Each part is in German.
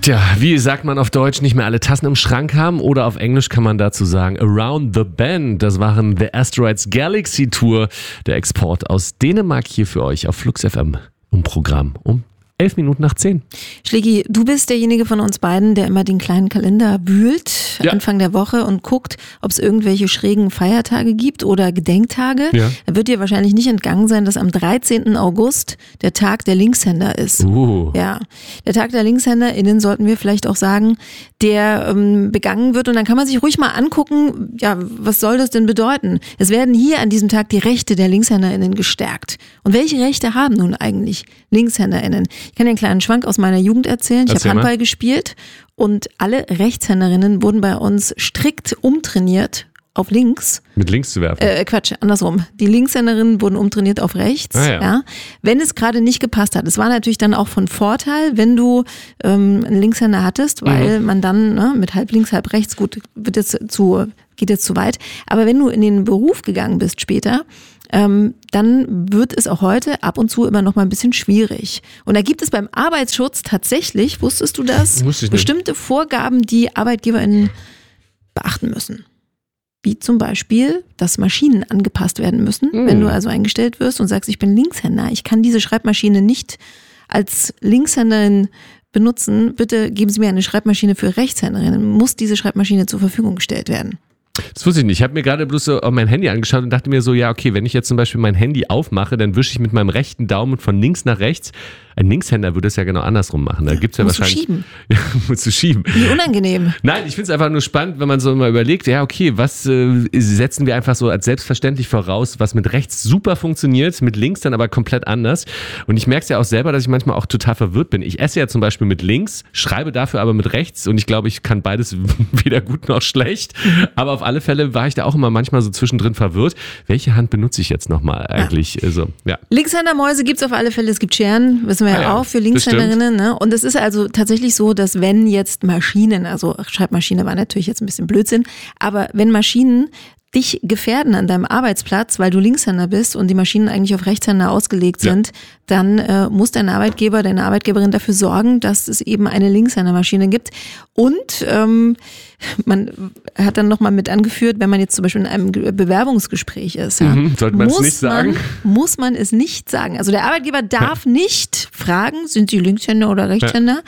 Tja, wie sagt man auf Deutsch, nicht mehr alle Tassen im Schrank haben, oder auf Englisch kann man dazu sagen Around the Bend. Das waren The Asteroids Galaxy Tour, der Export aus Dänemark hier für euch auf Flux FM im Programm um 11 Minuten nach 10. Schlägi, du bist derjenige von uns beiden, der immer den kleinen Kalender wühlt, Anfang der Woche, und guckt, ob es irgendwelche schrägen Feiertage gibt oder Gedenktage. Ja. Da wird dir wahrscheinlich nicht entgangen sein, dass am 13. August der Tag der Linkshänder ist. Ja, der Tag der LinkshänderInnen, sollten wir vielleicht auch sagen, der begangen wird, und dann kann man sich ruhig mal angucken, ja, was soll das denn bedeuten? Es werden hier an diesem Tag die Rechte der LinkshänderInnen gestärkt. Und welche Rechte haben nun eigentlich LinkshänderInnen? Ich kann dir einen kleinen Schwank aus meiner Jugend erzählen. Ich habe Handball gespielt und alle Rechtshänderinnen wurden bei uns strikt umtrainiert auf links. Mit links zu werfen? Quatsch, andersrum. Die Linkshänderinnen wurden umtrainiert auf rechts, wenn es gerade nicht gepasst hat. Es war natürlich dann auch von Vorteil, wenn du einen Linkshänder hattest, weil man dann mit halb links, halb rechts, gut, geht jetzt zu weit. Aber wenn du in den Beruf gegangen bist später, dann wird es auch heute ab und zu immer noch mal ein bisschen schwierig. Und da gibt es beim Arbeitsschutz tatsächlich, wusstest du das, bestimmte Vorgaben, die ArbeitgeberInnen beachten müssen. Wie zum Beispiel, dass Maschinen angepasst werden müssen. Wenn du also eingestellt wirst und sagst, ich bin Linkshänder, ich kann diese Schreibmaschine nicht als Linkshänderin benutzen, bitte geben Sie mir eine Schreibmaschine für Rechtshänderinnen. Muss diese Schreibmaschine zur Verfügung gestellt werden. Das wusste ich nicht. Ich habe mir gerade bloß so auf mein Handy angeschaut und dachte mir so, ja okay, wenn ich jetzt zum Beispiel mein Handy aufmache, dann wische ich mit meinem rechten Daumen von links nach rechts. Ein Linkshänder würde es ja genau andersrum machen. Da gibt's ja wahrscheinlich. Schieben. Ja, musst du schieben. Wie unangenehm. Nein, ich finde es einfach nur spannend, wenn man so immer überlegt, ja okay, was setzen wir einfach so als selbstverständlich voraus, was mit rechts super funktioniert, mit links dann aber komplett anders. Und ich merke es ja auch selber, dass ich manchmal auch total verwirrt bin. Ich esse ja zum Beispiel mit links, schreibe dafür aber mit rechts, und ich glaube, ich kann beides weder gut noch schlecht. Aber auf alle Fälle war ich da auch immer manchmal so zwischendrin verwirrt. Welche Hand benutze ich jetzt nochmal eigentlich? Linkshändermäuse gibt es auf alle Fälle. Es gibt Scheren, wissen wir ja auch, für Linkshänderinnen. Ne? Und es ist also tatsächlich so, dass wenn jetzt Maschinen, also Schreibmaschine war natürlich jetzt ein bisschen Blödsinn, aber wenn Maschinen dich gefährden an deinem Arbeitsplatz, weil du Linkshänder bist und die Maschinen eigentlich auf Rechtshänder ausgelegt sind, dann muss dein Arbeitgeber, deine Arbeitgeberin dafür sorgen, dass es eben eine Linkshändermaschine gibt. Und man hat dann nochmal mit angeführt, wenn man jetzt zum Beispiel in einem Bewerbungsgespräch ist, sollte man es nicht sagen? Muss man es nicht sagen. Also der Arbeitgeber darf nicht fragen, sind Sie Linkshänder oder Rechtshänder?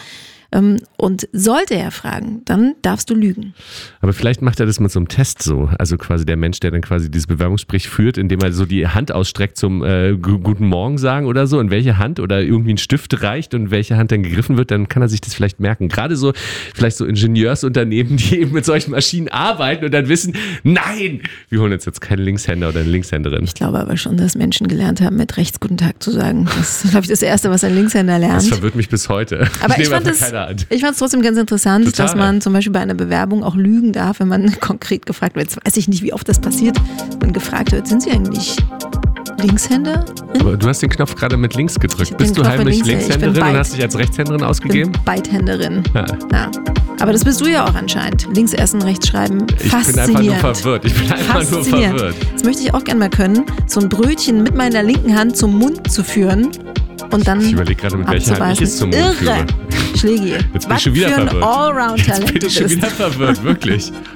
Und sollte er fragen, dann darfst du lügen. Aber vielleicht macht er das mit so einem Test so. Also quasi der Mensch, der dann quasi dieses Bewerbungsgespräch führt, indem er so die Hand ausstreckt zum Guten Morgen sagen oder so, in welche Hand, oder irgendwie einen Stift reicht und welche Hand dann gegriffen wird, dann kann er sich das vielleicht merken. Gerade so, vielleicht so Ingenieursunternehmen, die eben mit solchen Maschinen arbeiten und dann wissen, nein, wir holen uns jetzt keinen Linkshänder oder eine Linkshänderin. Ich glaube aber schon, dass Menschen gelernt haben, mit rechts Guten Tag zu sagen. Das ist, glaube ich, das Erste, was ein Linkshänder lernt. Das verwirrt mich bis heute. Aber ich fand es trotzdem ganz interessant, dass man zum Beispiel bei einer Bewerbung auch lügen darf, wenn man konkret gefragt wird. Jetzt weiß ich nicht, wie oft das passiert, wenn gefragt wird, sind Sie eigentlich Linkshänder? Aber du hast den Knopf gerade mit links gedrückt. Bist du heimlich Linkshänderin und hast dich als Rechtshänderin ausgegeben? Ich bin Beidhänderin. Ja. Aber das bist du ja auch anscheinend. Links essen, rechts schreiben. Faszinierend. Ich bin einfach nur verwirrt. Das möchte ich auch gerne mal können, so ein Brötchen mit meiner linken Hand zum Mund zu führen. Und dann ich überlege gerade, mit welcher Hand ich es zum Mund führe. Schlägi. Jetzt bin ich schon wieder verwirrt. Allround-Talent. Jetzt bin ich schon wieder verwirrt, wirklich.